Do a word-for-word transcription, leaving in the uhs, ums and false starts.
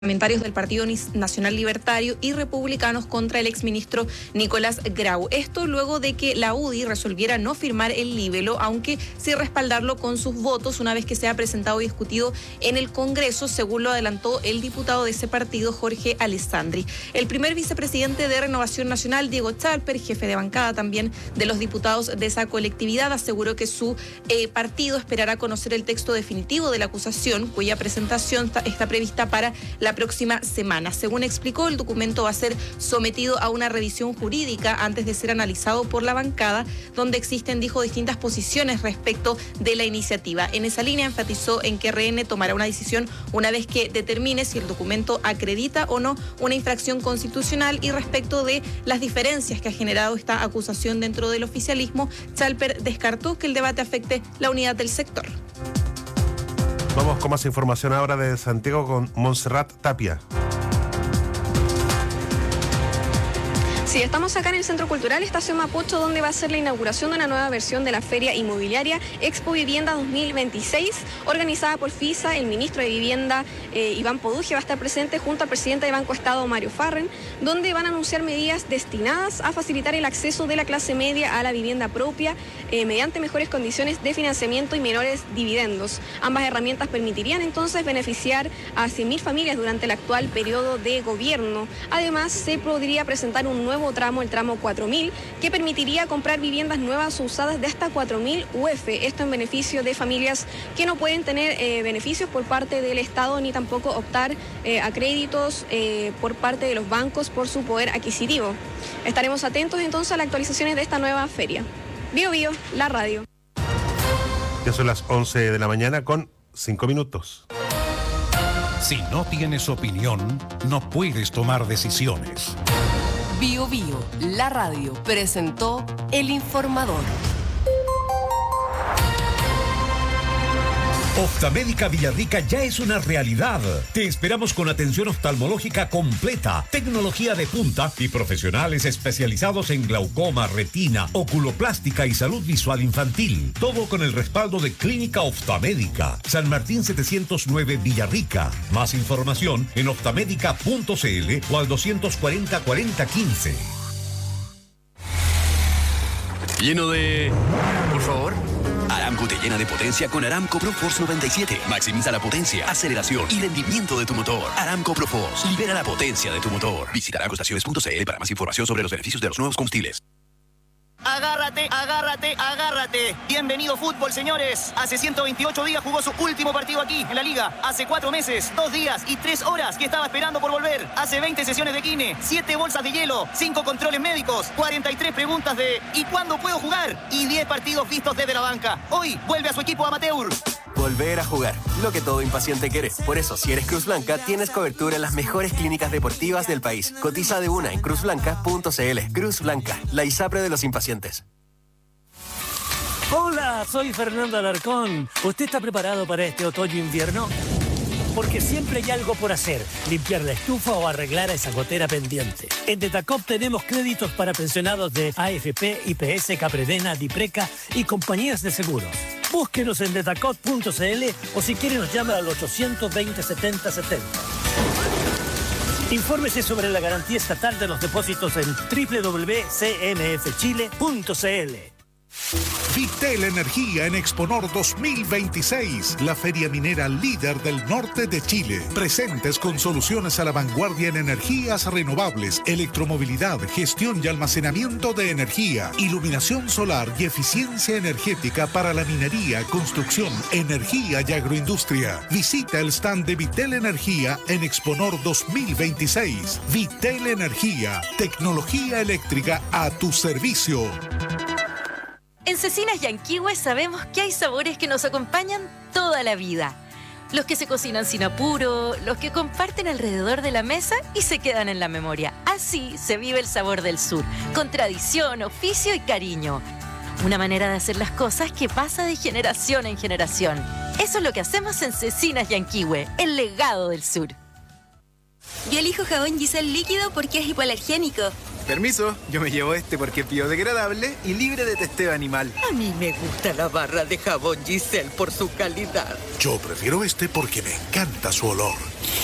parlamentarios del Partido Nacional Libertario y republicanos contra el exministro Nicolás Grau. Esto luego de que la U D I resolviera no firmar el libelo, aunque sí respaldarlo con sus votos una vez que sea presentado y discutido en el Congreso, según lo adelantó el diputado de ese partido, Jorge Alessandri. El primer vicepresidente de Renovación Nacional, Diego Chalper, jefe de bancada también de los diputados de esa colectividad, aseguró que su eh, partido esperará conocer el texto definitivo de la acusación, cuya presentación está, está prevista para la próxima semana. Según explicó, el documento va a ser sometido a una revisión jurídica antes de ser analizado por la bancada, donde existen, dijo, distintas posiciones respecto de la iniciativa. En esa línea enfatizó en que R N tomará una decisión una vez que determine si el documento acredita o no una infracción constitucional. Y respecto de las diferencias que ha generado esta acusación dentro del oficialismo, Chalper descartó que el debate afecte la unidad del sector. Vamos con más información ahora de Santiago con Montserrat Tapia. Sí, estamos acá en el Centro Cultural Estación Mapocho, donde va a ser la inauguración de una nueva versión de la Feria Inmobiliaria Expo Vivienda dos mil veintiséis, organizada por FISA. El ministro de Vivienda, eh, Iván Poduje, va a estar presente junto al presidente de Banco Estado, Mario Farren, donde van a anunciar medidas destinadas a facilitar el acceso de la clase media a la vivienda propia eh, mediante mejores condiciones de financiamiento y menores dividendos. Ambas herramientas permitirían entonces beneficiar a cien mil familias durante el actual periodo de gobierno. Además, se podría presentar un nuevo tramo, el tramo cuatro mil, que permitiría comprar viviendas nuevas o usadas de hasta cuatro mil U F. Esto en beneficio de familias que no pueden tener eh, beneficios por parte del Estado ni tampoco optar eh, a créditos eh, por parte de los bancos por su poder adquisitivo. Estaremos atentos entonces a las actualizaciones de esta nueva feria. Bio Bio, la radio. Ya son las once de la mañana con cinco minutos. Si no tienes opinión, no puedes tomar decisiones. Bio Bio, la radio, presentó El Informador. Oftalmédica Villarrica ya es una realidad. Te esperamos con atención oftalmológica completa, tecnología de punta y profesionales especializados en glaucoma, retina, oculoplástica y salud visual infantil. Todo con el respaldo de Clínica Oftalmédica. San Martín setecientos nueve Villarrica. Más información en oftalmédica punto c l o al doscientos cuarenta cuarenta quince. Lleno de... Por favor. Aramco te llena de potencia con Aramco ProForce noventa y siete. Maximiza la potencia, aceleración y rendimiento de tu motor. Aramco ProForce. Libera la potencia de tu motor. Visita aramco estaciones punto c l para más información sobre los beneficios de los nuevos combustibles. Agárrate, agárrate, agárrate. Bienvenido fútbol, señores. Hace ciento veintiocho días jugó su último partido aquí, en la Liga. Hace cuatro meses, dos días y tres horas que estaba esperando por volver. Hace veinte sesiones de kine, siete bolsas de hielo, cinco controles médicos, cuarenta y tres preguntas de ¿y cuándo puedo jugar? Y diez partidos vistos desde la banca. Hoy vuelve a su equipo amateur. Volver a jugar, lo que todo impaciente quiere. Por eso, si eres Cruz Blanca, tienes cobertura en las mejores clínicas deportivas del país. Cotiza de una en cruz blanca punto c l. Cruz Blanca, la ISAPRE de los impacientes. Hola, soy Fernando Alarcón. ¿Usted está preparado para este otoño-invierno? Porque siempre hay algo por hacer, limpiar la estufa o arreglar esa gotera pendiente. En Detacop tenemos créditos para pensionados de A F P, I P S, Capredena, Dipreca y compañías de seguros. Búsquenos en detacop punto c l o si quiere nos llama al ochocientos veinte setenta setenta. Infórmese sobre la garantía estatal de los depósitos en doble u doble u doble u punto c m f chile punto c l. Vitel Energía en Exponor dos mil veintiséis, la feria minera líder del norte de Chile. Presentes con soluciones a la vanguardia en energías renovables, electromovilidad, gestión y almacenamiento de energía, iluminación solar y eficiencia energética para la minería, construcción, energía y agroindustria. Visita el stand de Vitel Energía en Exponor dos mil veintiséis. Vitel Energía, tecnología eléctrica a tu servicio. En Cecinas Yanquihue sabemos que hay sabores que nos acompañan toda la vida. Los que se cocinan sin apuro, los que comparten alrededor de la mesa y se quedan en la memoria. Así se vive el sabor del sur, con tradición, oficio y cariño. Una manera de hacer las cosas que pasa de generación en generación. Eso es lo que hacemos en Cecinas Yanquihue, el legado del sur. Yo elijo jabón Giselle líquido porque es hipoalergénico. Permiso, yo me llevo este porque es biodegradable y libre de testeo animal. A mí me gusta la barra de jabón Giselle por su calidad. Yo prefiero este porque me encanta su olor.